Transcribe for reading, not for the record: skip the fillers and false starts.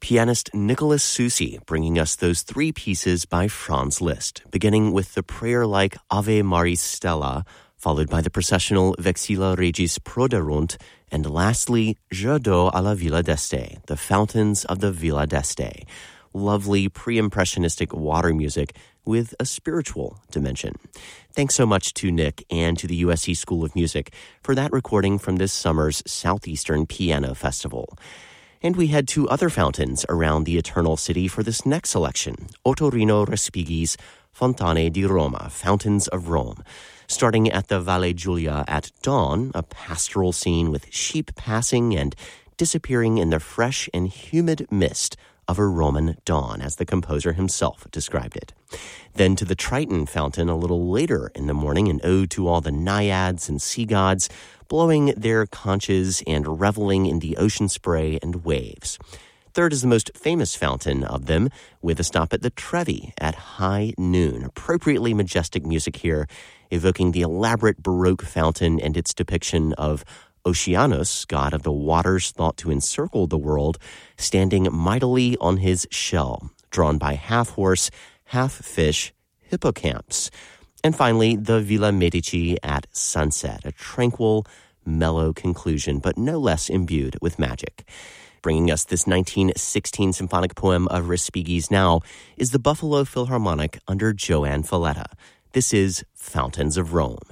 Pianist Nicholas Soucy bringing us those three pieces by Franz Liszt, beginning with the prayer-like Ave Maris Stella, followed by the processional Vexilla Regis Proderunt, and lastly, Jeux d'eau à la Villa d'Este, the Fountains of the Villa d'Este. Lovely pre-impressionistic water music with a spiritual dimension. Thanks so much to Nick and to the USC School of Music for that recording from this summer's Southeastern Piano Festival. And we had two other fountains around the Eternal City for this next selection, Ottorino Respighi's Fontane di Roma, Fountains of Rome. Starting at the Valle Giulia at dawn, a pastoral scene with sheep passing and disappearing in the fresh and humid mist of a Roman dawn, as the composer himself described it. Then to the Triton fountain a little later in the morning, an ode to all the naiads and sea gods, blowing their conches and reveling in the ocean spray and waves. Third is the most famous fountain of them, with a stop at the Trevi at high noon. Appropriately majestic music here, evoking the elaborate Baroque fountain and its depiction of Oceanus, god of the waters thought to encircle the world, standing mightily on his shell, drawn by half-horse, half-fish hippocamps. And finally, the Villa Medici at sunset, a tranquil, mellow conclusion, but no less imbued with magic. Bringing us this 1916 symphonic poem of Respighi's now is the Buffalo Philharmonic under Joanne Falletta. This is Fountains of Rome.